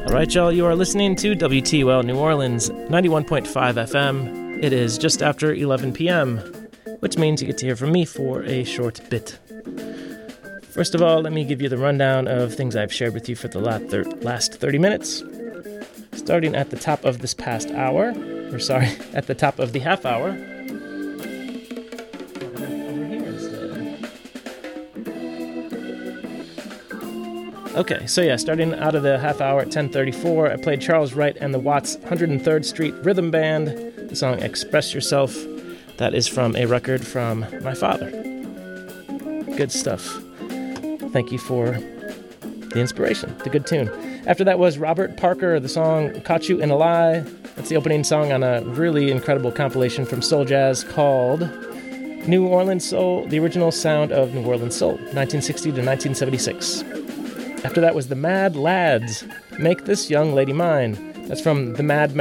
All right, y'all, you are listening to WTUL New Orleans, 91.5 FM. It is just after 11 p.m., which means you get to hear from me for a short bit. First of all, let me give you the rundown of things I've shared with you for the last 30 minutes. Starting at the top of this past hour, at the top of the half hour. Okay, so yeah, starting out of the half hour at 10:34, I played Charles Wright and the Watts 103rd Street Rhythm Band, the song Express Yourself. That is from a record from my father. Good stuff. Thank you for the inspiration, the good tune. After that was Robert Parker, the song Caught You in a Lie. That's the opening song on a really incredible compilation from Soul Jazz called New Orleans Soul, the original sound of New Orleans Soul, 1960 to 1976. After that was the Mad Lads, Make This Young Lady Mine. That's from the Mad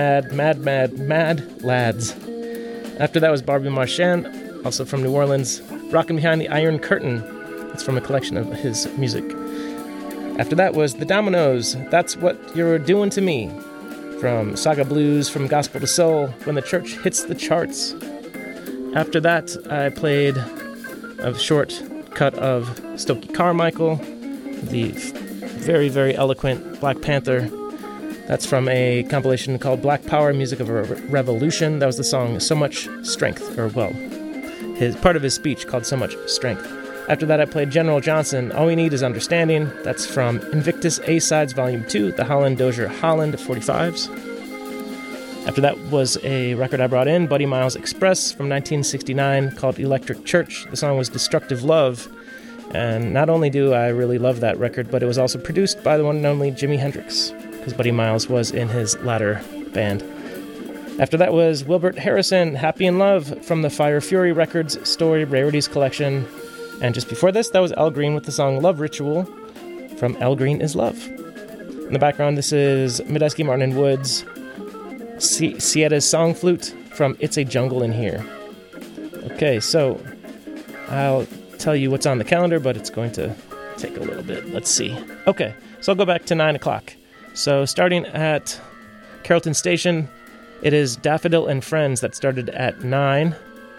Lads. After that was Barbie Marchand, also from New Orleans, Rockin' Behind the Iron Curtain. That's from a collection of his music. After that was the Dominoes, That's What You're Doing to Me, from Saga Blues, From Gospel to Soul, When the Church Hits the Charts. After that, I played a short cut of Stokely Carmichael, the very, very eloquent Black Panther. That's from a compilation called Black Power, Music of a Revolution. That was the song So Much Strength, part of his speech called So Much Strength. After that, I played General Johnson, All We Need Is Understanding. That's from Invictus A-Sides Volume 2, the Holland Dozier Holland 45s. After that was a record I brought in, Buddy Miles Express from 1969 called Electric Church. The song was Destructive Love. And not only do I really love that record, but it was also produced by the one and only Jimi Hendrix, because Buddy Miles was in his latter band. After that was Wilbert Harrison, Happy in Love, from the Fire Fury Records Story Rarities collection. And just before this, that was Al Green with the song Love Ritual, from Al Green is Love. In the background, this is Medeski Martin and Woods, Sietta's Song Flute, from It's a Jungle in Here. Okay, so I'll tell you what's on the calendar, but it's going to take a little bit. Let's see. Okay, so I'll go back to 9 o'clock. So starting at Carrollton Station, it is Daffodil and Friends that started at 9.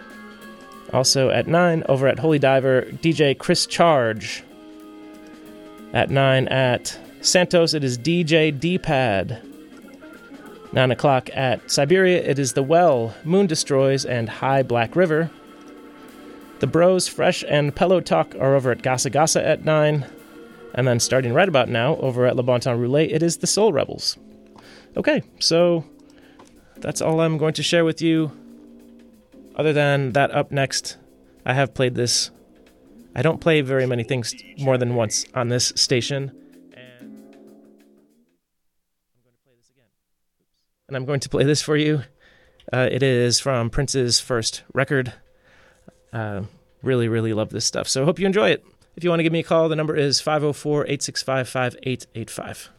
Also at 9, over at Holy Diver, DJ Chris Charge. At 9 at Santos, it is DJ D-Pad. 9 o'clock at Siberia, it is The Well, Moon Destroys, and High Black River. The Bros, Fresh, and Pello Talk are over at Gasa Gasa at 9. And then starting right about now, over at Le Bon Temps Roulette, it is the Soul Rebels. Okay, so that's all I'm going to share with you. Other than that, up next, I have played this. I don't play very many things more than once on this station. And I'm going to play this for you. It is from Prince's first record. Really, really love this stuff. So I hope you enjoy it. If you want to give me a call, the number is 504-865-5885.